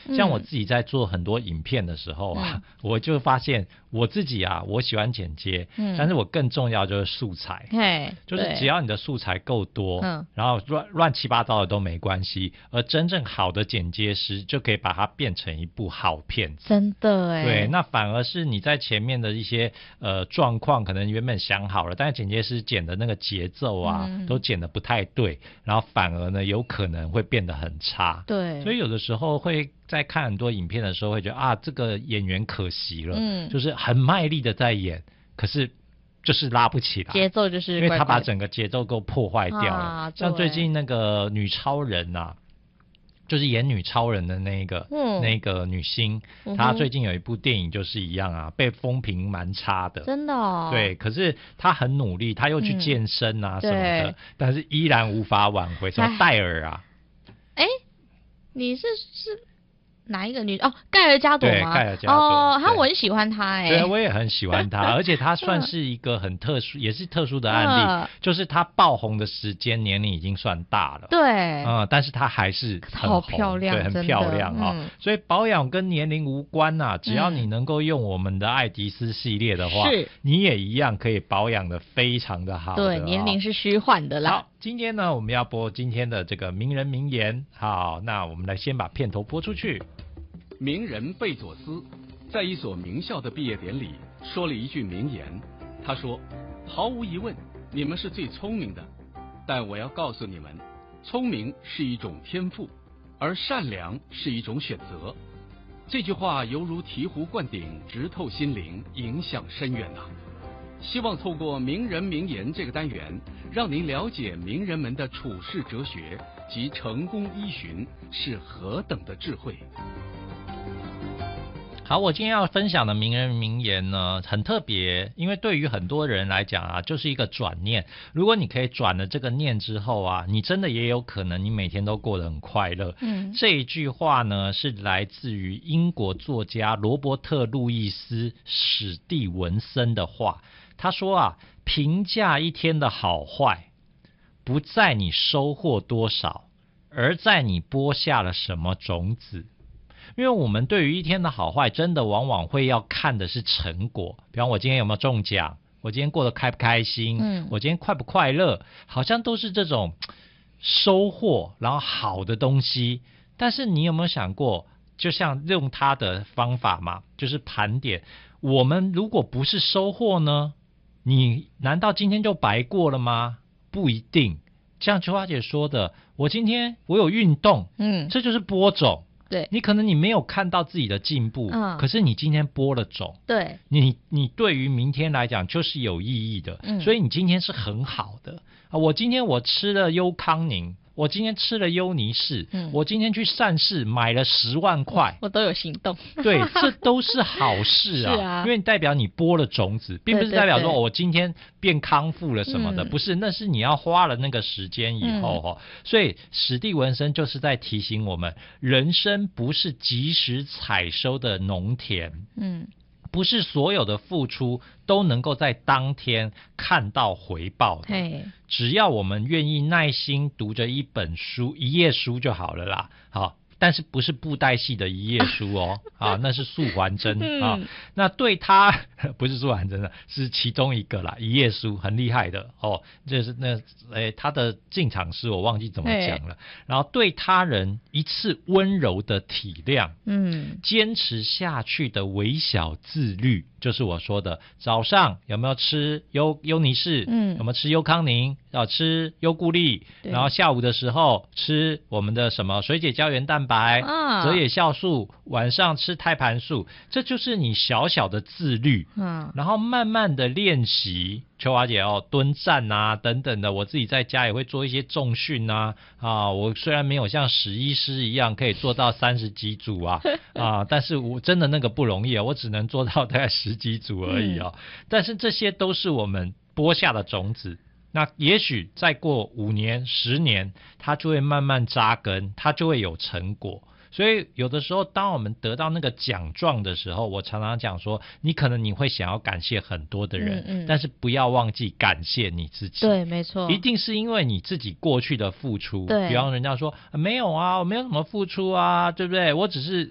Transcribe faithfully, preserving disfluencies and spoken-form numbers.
像我自己在做很多影片的时候啊、嗯、我就发现我自己啊，我喜欢剪接、嗯、但是我更重要就是素材，就是只要你的素材够多、嗯、然后乱乱七八糟的都没关系，而真正好的剪接师就可以把它变成一部好片子。 真的耶， 对，那反而是你在前面的一些呃状况可能原本想好了，但是剪接师剪的那个节奏啊、嗯、都剪得不太对，然后反而呢有可能会变得很差。 对， 所以有的时候会在看很多影片的时候会觉得啊，这个演员可惜了，嗯，就是很卖力的在演，可是就是拉不起来， 节奏就是怪怪， 因为他把整个节奏给破坏掉了、啊、像最近那个女超人啊，就是演女超人的那个、嗯、那个女星、嗯、她最近有一部电影就是一样啊，被风评蛮差的， 真的哦。 对，可是她很努力，她又去健身啊什么的、嗯、但是依然无法挽回。什么戴尔啊， 哎，你是是哪一个女哦？盖尔加朵吗？ 对，盖尔加朵。 哦，他我很喜欢他哎。 对，我也很喜欢他，而且他算是一个很特殊，也是特殊的案例，嗯、就是他爆红的时间年龄已经算大了。 对。 嗯，但是他还是很红， 好漂亮， 对，很漂亮啊、哦嗯。 所以保养跟年龄无关呐、啊，只要你能够用我们的爱迪丝系列的话， 是， 你也一样可以保养的非常的好的、哦。 对，年龄是虚幻的啦。 好，今天呢，我们要播今天的这个名人名言。好，那我们来先把片头播出去。 名人贝佐斯在一所名校的毕业典礼说了一句名言，他说：毫无疑问，你们是最聪明的，但我要告诉你们，聪明是一种天赋，而善良是一种选择。这句话犹如醍醐灌顶，直透心灵，影响深远啊！希望透过名人名言这个单元，让您了解名人们的处世哲学及成功依循是何等的智慧。 好，我今天要分享的名人名言呢，很特别，因为对于很多人来讲啊，就是一个转念。如果你可以转了这个念之后啊，你真的也有可能你每天都过得很快乐。嗯，这一句话呢，是来自于英国作家罗伯特·路易斯·史蒂文森的话。他说啊，评价一天的好坏，不在你收获多少，而在你播下了什么种子。因为我们对于一天的好坏，真的往往会要看的是成果，比方我今天有没有中奖，我今天过得开不开心，嗯，我今天快不快乐，好像都是这种收获，然后好的东西。但是你有没有想过，就像用他的方法嘛，就是盘点，我们如果不是收获呢，你难道今天就白过了吗？不一定。像秋花姐说的，我今天我有运动，嗯，这就是播种。 对， 你可能你没有看到自己的进步、嗯、可是你今天播了种， 对， 你你对于明天来讲就是有意义的、嗯、所以你今天是很好的、啊、我今天我吃了优康宁，我今天吃了优尼士、嗯、我今天去善事买了十万块， 我都有行动， 对，这都是好事啊, 啊因为代表你播了种子，并不是代表说、哦、我今天变康复了什么的、嗯、不是，那是你要花了那个时间以后、哦嗯、所以史蒂文森就是在提醒我们，人生不是及时采收的农田，嗯，不是所有的付出都能够在当天看到回报的，只要我们愿意耐心读着一本书，一页书就好了啦。好，但是不是布袋戏的一页书哦，啊，那是素还真、嗯、啊。那对他不是素还真的，是其中一个啦，一页书很厉害的哦，就是那诶他的进场诗我忘记怎么讲了。然后对他人一次温柔的体谅，嗯，坚持下去的微小自律，就是我说的早上有没有吃优优尼士，嗯，有没有吃优康宁，要吃优固力，然后下午的时候吃我们的什么水解胶原蛋白、啊、泽野酵素，晚上吃胎盘素，这就是你小小的自律，嗯，然后慢慢的练习。秋华姐哦，蹲站啊等等的，我自己在家也会做一些重训啊啊，我虽然没有像史医师一样可以做到三十几组啊啊，但是我真的那个不容易啊，我只能做到大概十几组而已哦、嗯。但是这些都是我们播下的种子，那也许再过五年、十年，它就会慢慢扎根，它就会有成果。所以有的时候当我们得到那个奖状的时候，我常常讲说，你可能你会想要感谢很多的人，嗯嗯，但是不要忘记感谢你自己。 对，没错， 一定是因为你自己过去的付出。对，比方人家说没有啊，我没有什么付出啊，对不对？我只是